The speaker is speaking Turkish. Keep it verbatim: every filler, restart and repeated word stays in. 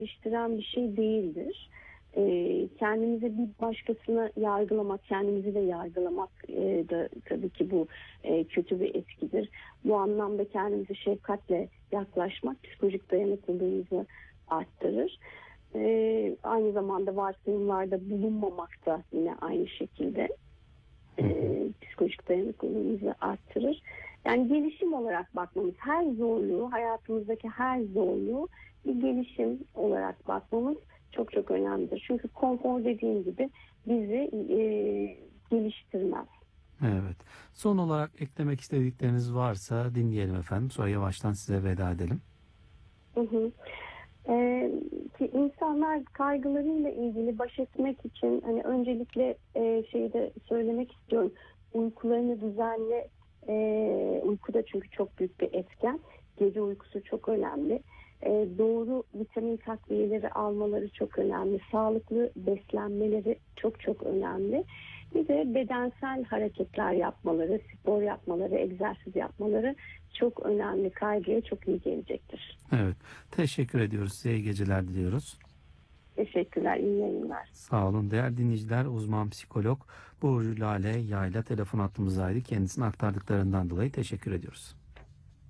geliştiren bir şey değildir. E, kendimize bir başkasına yargılamak, kendimizi de yargılamak e, da tabii ki bu e, kötü bir etkidir. Bu anlamda kendimize şefkatle yaklaşmak psikolojik dayanıklılığımızı arttırır. E, aynı zamanda varsayımlarda bulunmamak da yine aynı şekilde e, psikolojik dayanıklılığımızı arttırır. Yani gelişim olarak bakmamız, her zorluğu, hayatımızdaki her zorluğu bir gelişim olarak bakmamız çok çok önemlidir. Çünkü konfor, dediğim gibi, bizi e, geliştirmez. Evet. Son olarak eklemek istedikleriniz varsa dinleyelim efendim. Sonra yavaştan size veda edelim. Hı hı. Ee, ki insanlar kaygılarıyla ilgili baş etmek için hani öncelikle e, şeyi de söylemek istiyorum. Uykularını düzenle. E, uyku da çünkü çok büyük bir etken. Gece uykusu çok önemli. E, doğru vitamin takviyeleri almaları çok önemli. Sağlıklı beslenmeleri çok çok önemli. Bir de bedensel hareketler yapmaları, spor yapmaları, egzersiz yapmaları çok önemli. Kaygıya çok iyi gelecektir. Evet. Teşekkür ediyoruz. Size iyi geceler diliyoruz. Teşekkürler, iyi yayınlar. Sağ olun. Değerli dinleyiciler, uzman psikolog Burcu Lale Yayla telefon hattımızdaydı. Kendisine aktardıklarından dolayı teşekkür ediyoruz.